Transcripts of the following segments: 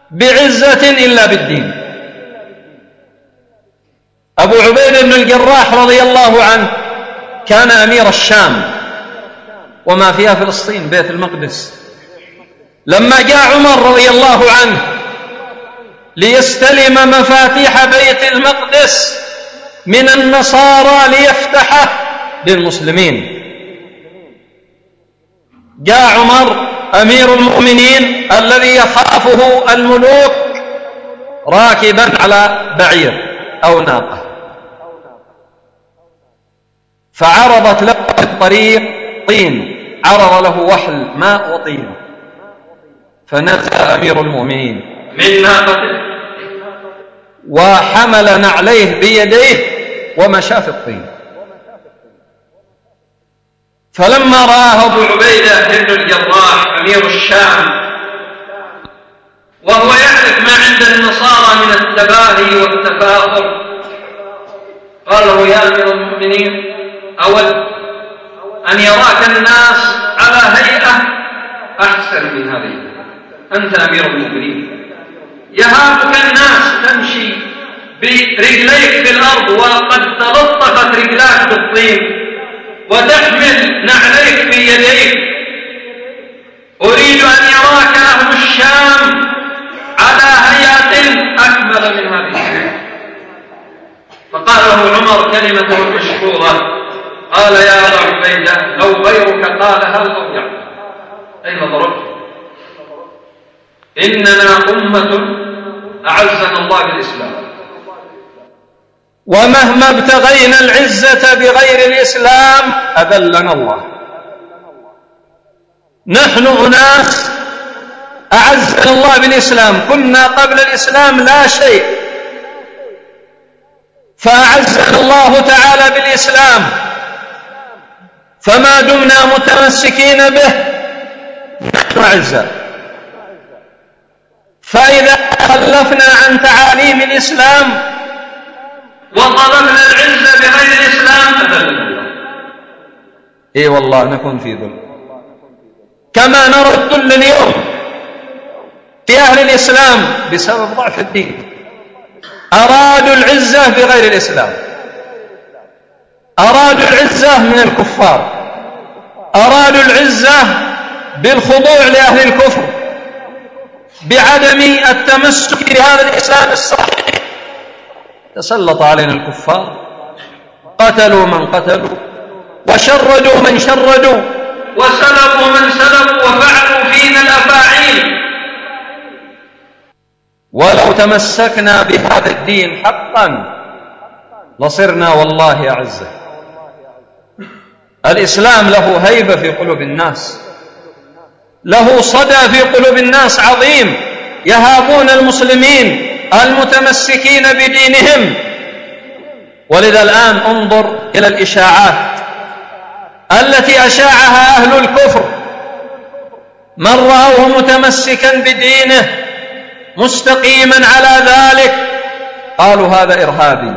بعزة إلا بالدين. أبو عبيدة بن الجراح رضي الله عنه كان أمير الشام وما فيها فلسطين بيت المقدس. لما جاء عمر رضي الله عنه ليستلم مفاتيح بيت المقدس من النصارى ليفتحه للمسلمين، جاء عمر أمير المؤمنين الذي يخافه الملوك راكبا على بعير أو ناقة، فعرضت له الطريق طين، عرض له وحل ماء وطين، فنزل أمير المؤمنين من ناقته وحمل نعليه بيديه ومشى في الطين. فلما رآه أبو عبيدة بن الجراح أمير الشام وهو يعرف ما عند النصارى من التباهي والتفاخر، قال له: يا أمير المؤمنين، أود أن يراك الناس على هيئة أحسن من هذه. أنت أمير المؤمنين، يهابك الناس تمشي برجليك في الأرض وقد تلطفت رجلاك بالطين وتحمل نعليك في يديك، أريد أن يراك أهل الشام على هيئة أكمل من هذه. فقال له عمر كلمة مشهورة، قال: يا أبا عبيدة، لو غيرك قالها لأوجعت. أين ضربت؟ إننا أمة أعزنا الله بالإسلام، ومهما ابتغينا العزة بغير الإسلام أذلنا الله. نحن أناس أعزنا الله بالإسلام، كنا قبل الإسلام لا شيء، فأعزنا الله تعالى بالإسلام، فما دمنا متمسكين به نحن أعزاء. فإذا خلفنا عن تعاليم الإسلام وطلبنا العزة بغير الإسلام أذلنا الله. إيه والله نكون في ذل، كما نرى الذل اليوم في أهل الإسلام بسبب ضعف الدين. أرادوا العزة بغير الإسلام، أرادوا العزة من الكفار، أرادوا العزة بالخضوع لأهل الكفر، بعدم التمسك بهذا الإسلام الصحيح. تسلط علينا الكفار، قتلوا من قتلوا، وشردوا من شردوا، وسلبوا من سلبوا، وفعلوا فينا الأفاعيل. ولو تمسكنا بهذا الدين حقا لصرنا والله أعزة. الإسلام له هيبة في قلوب الناس، له صدى في قلوب الناس عظيم، يهابون المسلمين المتمسكين بدينهم. ولذا الآن انظر إلى الإشاعات التي أشاعها أهل الكفر، من رأوه متمسكا بدينه مستقيما على ذلك قالوا هذا إرهابي،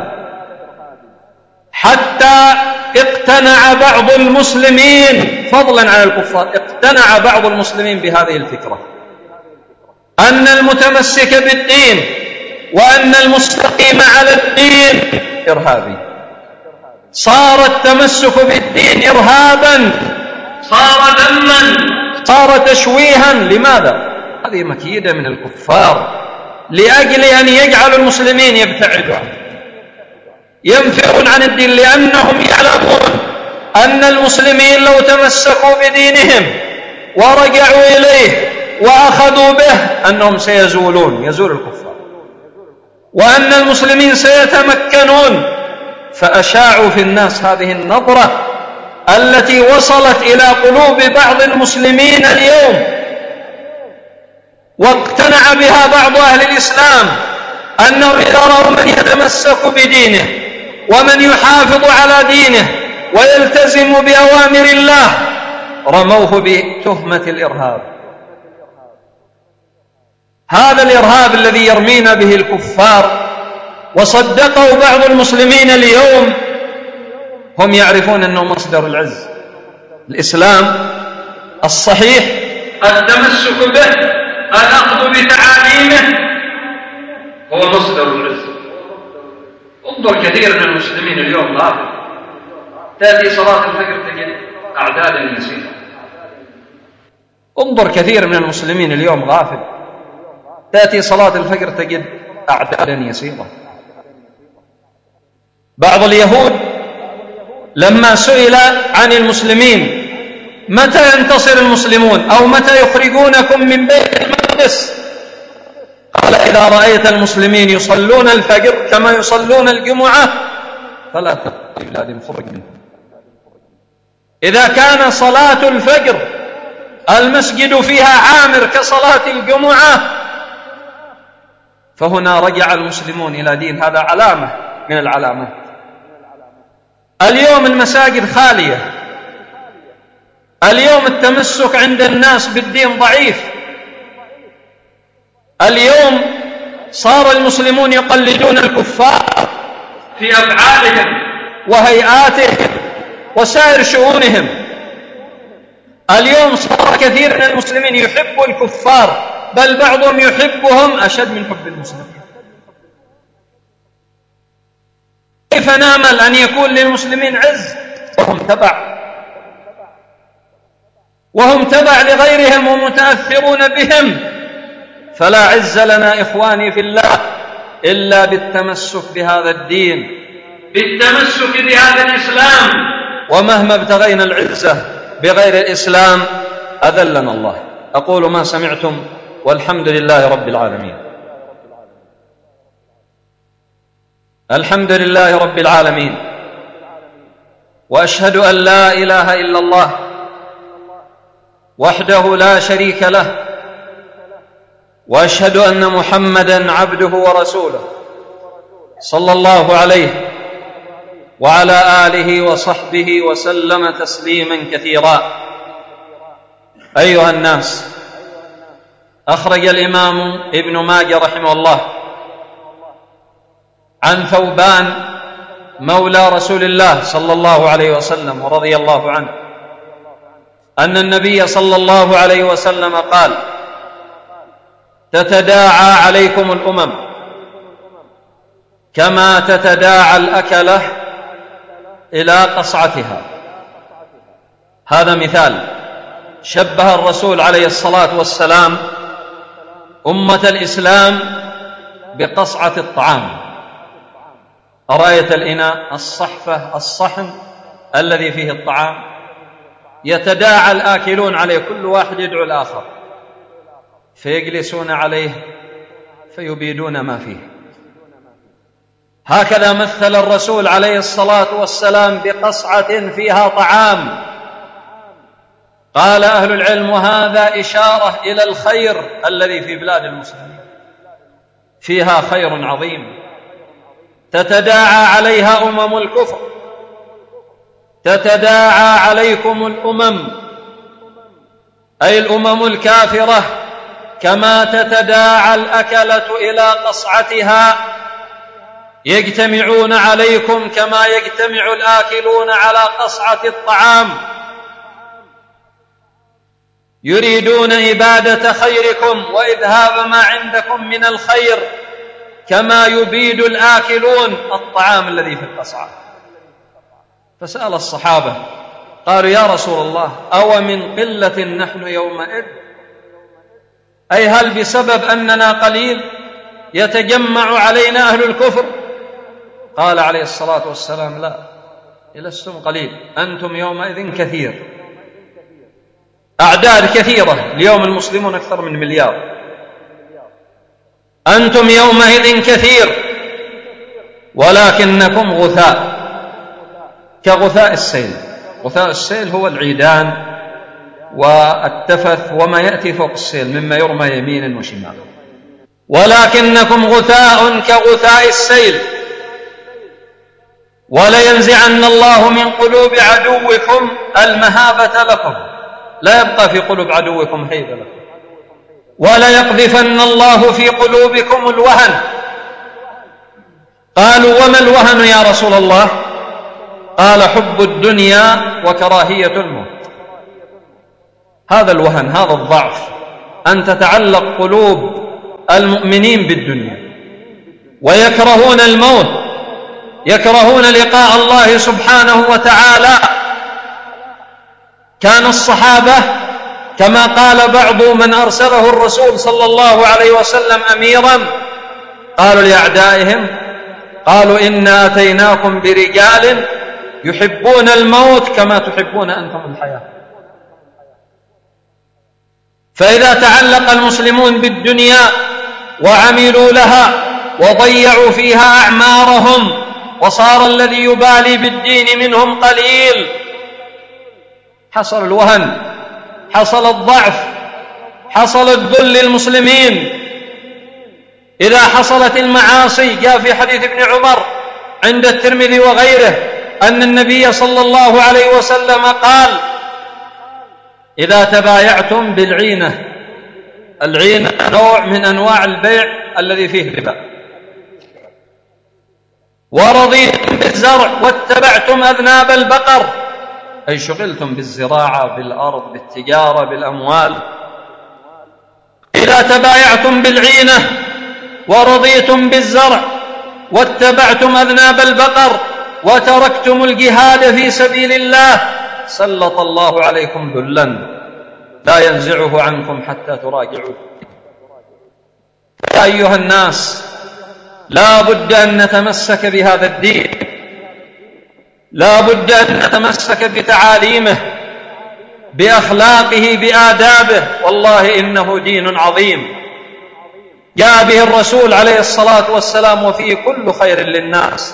حتى اقتنع بعض المسلمين فضلا عن الكفار، اقتنع بعض المسلمين بهذه الفكرة، أن المتمسك بالدين وأن المستقيم على الدين إرهابي. صار التمسك بالدين إرهابا، صار ذما، صار تشويها. لماذا؟ هذه مكيدة من الكفار لأجل أن يجعلوا المسلمين يبتعدوا عنه، ينفرون عن الدين، لأنهم يعلمون أن المسلمين لو تمسكوا بدينهم ورجعوا إليه وأخذوا به أنهم سيزولون، يزول الكفار، وأن المسلمين سيتمكنون. فأشاعوا في الناس هذه النظرة التي وصلت إلى قلوب بعض المسلمين اليوم، واقتنع بها بعض أهل الإسلام، أنه إذا رأوا من يتمسك بدينه ومن يحافظ على دينه ويلتزم بأوامر الله رموه بتهمة الإرهاب. هذا الإرهاب الذي يرمينا به الكفار وصدقوا بعض المسلمين اليوم، هم يعرفون أنه مصدر العز. الإسلام الصحيح التمسك به، الأخذ بتعاليمه، وهو مصدر العز. انظر كثير من المسلمين اليوم غافل، تأتي صلاة الفجر تجد أعدادا يسيرة. انظر كثير من المسلمين اليوم غافل، تأتي صلاة الفجر تجد أعدادا يسيرة. بعض اليهود لما سئل عن المسلمين متى ينتصر المسلمون أو متى يخرجونكم من بيت المقدس، قال إذا رأيت المسلمين يصلون الفجر كما يصلون الجمعة فلا تأتي بلاد خرج منهم. إذا كان صلاة الفجر المسجد فيها عامر كصلاة الجمعة فهنا رجع المسلمون إلى دين. هذا علامة من العلامات. اليوم المساجد خالية، اليوم التمسك عند الناس بالدين ضعيف، اليوم صار المسلمون يقلدون الكفار في أفعالهم وهيئاتهم وسائر شؤونهم. اليوم صار كثير من المسلمين يحبوا الكفار، بل بعضهم يحبهم أشد من حب المسلمين. كيف نامل أن يكون للمسلمين عز وهم تبع لغيرهم ومتأثرون بهم؟ فلا عز لنا إخواني في الله إلا بالتمسك بهذا الدين، بالتمسك بهذا الإسلام. ومهما ابتغينا العزة بغير الإسلام أذلنا الله. أقول ما سمعتم والحمد لله رب العالمين. الحمد لله رب العالمين، وأشهد أن لا إله إلا الله وحده لا شريك له، وأشهد أن محمدًا عبده ورسوله صلى الله عليه وعلى آله وصحبه وسلم تسليما كثيرا. أيها الناس، أخرج الإمام ابن ماجه رحمه الله عن ثوبان مولى رسول الله صلى الله عليه وسلم ورضي الله عنه أن النبي صلى الله عليه وسلم قال: تتداعى عليكم الأمم كما تتداعى الأكلة إلى قصعتها. هذا مثال شبه الرسول عليه الصلاة والسلام أمة الإسلام بقصعة الطعام. أرأيت الإناء، الصحفة، الصحن الذي فيه الطعام، يتداعى الآكلون عليه، كل واحد يدعو الآخر، فيجلسون عليه فيبيدون ما فيه. هكذا مثل الرسول عليه الصلاة والسلام بقصعة فيها طعام. قال أهل العلم: وهذا إشارة إلى الخير الذي في بلاد المسلمين، فيها خير عظيم. تتداعى عليها أمم الكفر، تتداعى عليكم الأمم، أي الأمم الكافرة، كما تتداعى الأكلة إلى قصعتها، يجتمعون عليكم كما يجتمع الآكلون على قصعة الطعام، يريدون إبادة خيركم وإذهاب ما عندكم من الخير، كما يبيد الآكلون الطعام الذي في القصعة. فسأل الصحابة قالوا: يا رسول الله، أو من قلة نحن يومئذ؟ أي هل بسبب أننا قليل يتجمع علينا أهل الكفر؟ قال عليه الصلاة والسلام: لا، لستم قليل، أنتم يومئذ كثير. أعداد كثيرة، اليوم المسلمون أكثر من 1 مليار. أنتم يومئذ كثير ولكنكم غثاء كغثاء السيل. غثاء السيل هو العيدان والتفث وما يأتي فوق السيل مما يرمى يمينا وشمالا. ولكنكم غثاء كغثاء السيل، ولينزعن الله من قلوب عدوكم المهابة لكم، لا يبقى في قلوب عدوكم هيبة لكم، وليقذفن الله في قلوبكم الوهن. قالوا: وما الوهن يا رسول الله؟ قال: حب الدنيا وكراهية الموت. هذا الوهن، هذا الضعف، أن تتعلق قلوب المؤمنين بالدنيا، ويكرهون الموت، يكرهون لقاء الله سبحانه وتعالى. كان الصحابة كما قال بعض من أرسله الرسول صلى الله عليه وسلم أميرا، قالوا لأعدائهم، قالوا إنا أتيناكم برجال يحبون الموت كما تحبون أنتم الحياة. فإذا تعلق المسلمون بالدنيا وعملوا لها وضيعوا فيها أعمارهم، وصار الذي يبالي بالدين منهم قليل، حصل الوهن، حصل الضعف، حصل الذل للمسلمين. إذا حصلت المعاصي، جاء في حديث ابن عمر عند الترمذي وغيره أن النبي صلى الله عليه وسلم قال: إذا تبايعتم بالعينة، العينة نوع من أنواع البيع الذي فيه ربا، ورضيتم بالزرع واتبعتم أذناب البقر، أي شغلتم بالزراعة، بالأرض، بالتجارة، بالأموال. إذا تبايعتم بالعينة ورضيتم بالزرع واتبعتم أذناب البقر وتركتم الجهاد في سبيل الله، سلط الله عليكم ذلا لا ينزعه عنكم حتى تراجعوه. يا أيها الناس، لا بد أن نتمسك بهذا الدين، لا بد أن نتمسك بتعاليمه، بأخلاقه، بآدابه. والله إنه دين عظيم جاء به الرسول عليه الصلاة والسلام، وفيه كل خير للناس.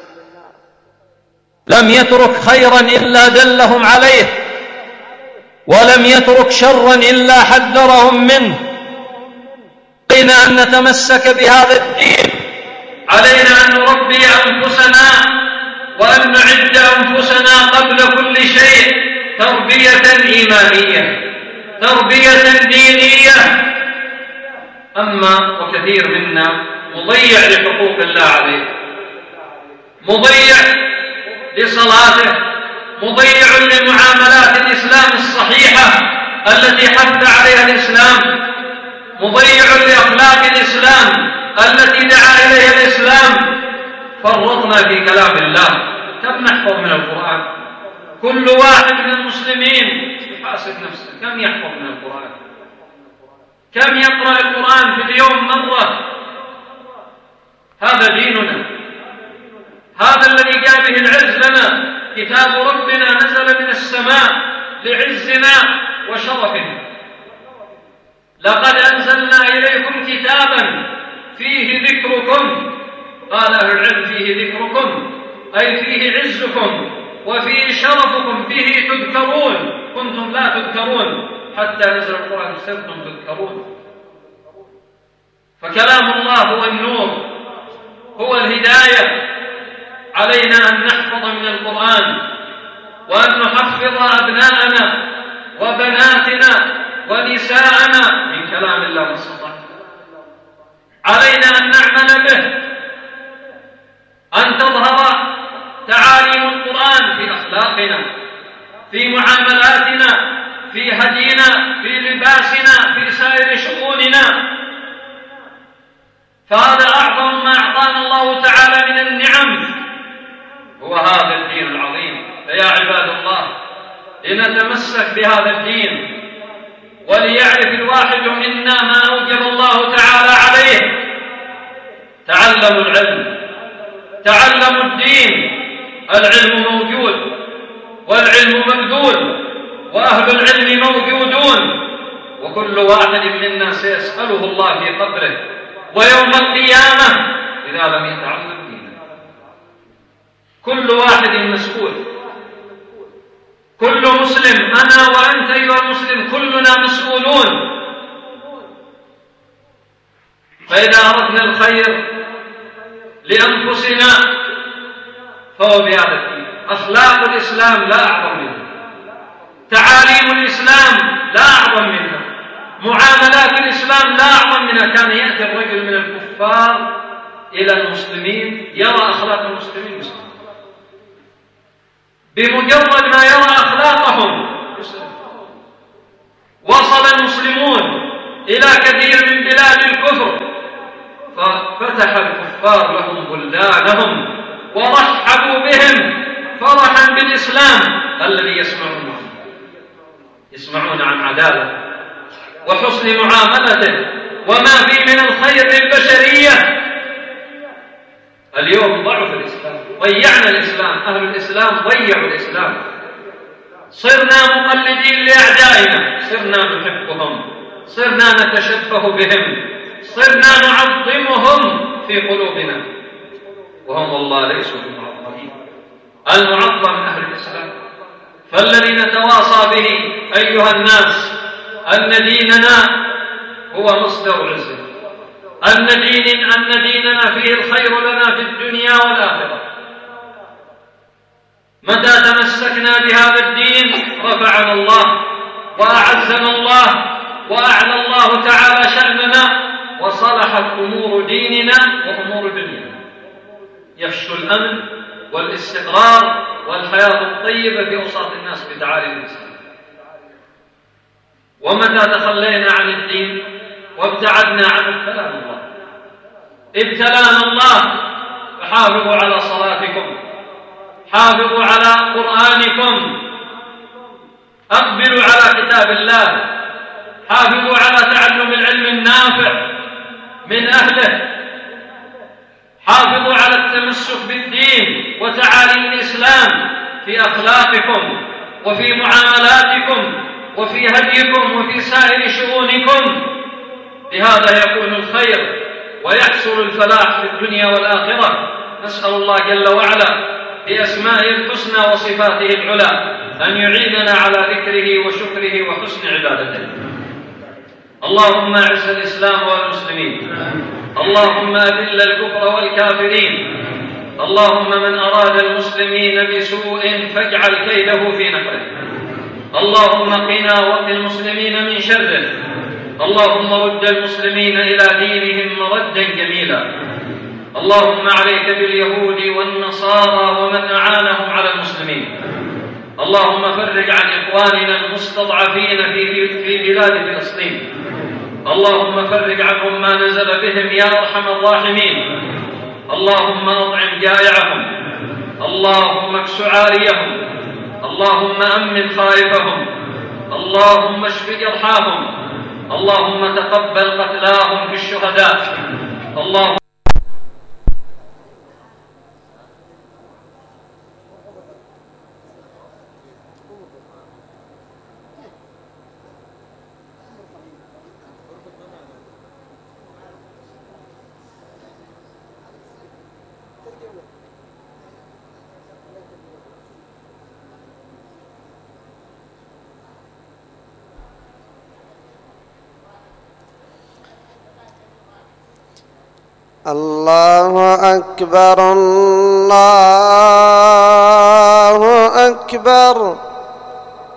لم يترك خيرا إلا دلهم عليه، ولم يترك شرا إلا حذرهم منه. علينا أن نتمسك بهذا الدين، علينا أن نربي أنفسنا وأن نعد أنفسنا قبل كل شيء تربية إيمانية، تربية دينية. أما وكثير منا مضيع لحقوق الله عليه، مضيع لصلاته، مضيع لمعاملات الإسلام الصحيحة التي حث عليها الإسلام، مضيع لأخلاق الإسلام التي دعا إليها الإسلام. فرطنا في كلام الله. كم نحفظ من القرآن؟ كل واحد من المسلمين يحاسب نفسه، كم يحفظ من القرآن؟ كم يقرأ القرآن في اليوم مرة؟ هذا ديننا، هذا الذي جاء به العز لنا. كتاب ربنا نزل من السماء لعزنا وشرفنا. لقد أنزلنا إليكم كتابا فيه ذكركم، قال أهل العلم فيه ذكركم أي فيه عزكم وفيه شرفكم، فيه تذكرون، كنتم لا تذكرون حتى نزل القرآن صرتم تذكرون. فكلام الله هو النور، هو الهداية. علينا أن نحفظ من القرآن وأن نحفظ أبناءنا وبناتنا ونساءنا من كلام الله ما استطعنا. علينا أن نعمل به، أن تظهر تعاليم القرآن في أخلاقنا، في معاملاتنا، في هدينا، في لباسنا، في سائر شؤوننا. فهذا أعظم ما أعطانا الله تعالى من النعم، هو هذا الدين العظيم. فيا عباد الله، لنتمسك بهذا الدين، وليعرف الواحد منا ما أوجب الله تعالى عليه. تعلموا العلم، تعلموا الدين. العلم موجود والعلم مبذول وأهل العلم موجودون، وكل واحد منا سيسأله الله في قبره ويوم القيامة إذا لم يتعلم دينه. كل واحد مسؤول، كل مسلم، أنا وأنت أيها المسلم كلنا مسؤولون. فإذا أردنا الخير لأنفسنا فهو بهذا الدين. أخلاق الإسلام لا أعظم منها، تعاليم الإسلام لا أعظم منها، معاملات الإسلام لا أعظم منها. كان يأتي الرجل من الكفار إلى المسلمين يرى أخلاق المسلمين مسلمين، بمجرد ما يرى أخلاقهم وصل المسلمون إلى كثير من بلاد الكفر ففتح الكفار لهم بلدانهم ورحبوا بهم فرحا بالإسلام الذي يسمعون عن عدالة وحسن معاملته وما فيه من الخير للبشرية. اليوم ضعف الإسلام، ضيعنا الإسلام، أهل الإسلام ضيعوا الإسلام، صرنا مقلدين لأعدائنا، صرنا نحبهم، صرنا نتشبه بهم، صرنا نعظمهم في قلوبنا، وهم والله ليسوا بمعظمين. المعظم أهل الإسلام، فالذي نتواصى به أيها الناس أن ديننا هو مصدر عزة، أن ديننا فيه الخير لنا في الدنيا والآخرة. متى تمسكنا بهذا الدين رفعنا الله وأعزنا الله وأعلى الله تعالى شأننا وصلحت أمور ديننا وأمور دنيانا، يفشو الأمن والاستقرار والحياة الطيبة في أوساط الناس بتعاليم الإسلام. ومتى تخلينا عن الدين وابتعدنا عنه ابتلانا الله. فحافظوا على صلاتكم، حافظوا على قرآنكم، أقبلوا على كتاب الله، حافظوا على تعلم العلم النافع من أهله، حافظوا على التمسك بالدين وتعاليم الإسلام في أخلاقكم وفي معاملاتكم وفي هديكم وفي سائر شؤونكم. بهذا يكون الخير ويحصل الفلاح في الدنيا والآخرة. نسأل الله جل وعلا بأسمائه الحسنى وصفاته العلى أن يعيننا على ذكره وشكره وحسن عبادته. اللهم أعز الإسلام والمسلمين، اللهم أذل الكفر والكافرين، اللهم من أراد المسلمين بسوء فاجعل كيده في نحره، اللهم قنا وقِ المسلمين من شره، اللهم رد المسلمين إلى دينهم مردا جميلا. اللهم عليك باليهود والنصارى ومن أعانهم على المسلمين. اللهم فرج عن إخواننا المستضعفين في بلاد فلسطين، اللهم فرج عنهم ما نزل بهم يا أرحم الراحمين. اللهم أطعم جائعهم، اللهم اكس عاريهم، اللهم أمن خائفهم، اللهم اشف جرحاهم، اللهم تقبل قتلاهم في الشهداء. اللهم الله أكبر الله أكبر.